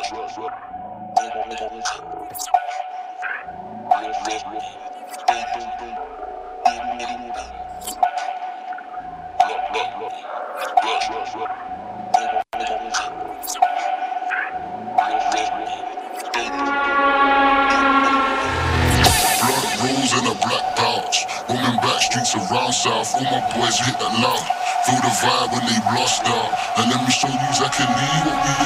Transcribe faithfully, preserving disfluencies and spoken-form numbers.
Rules in a black pouch, roaming back streets around south. All my boys hit that loud, feel the vibe when they blast out. And let me show you exactly what we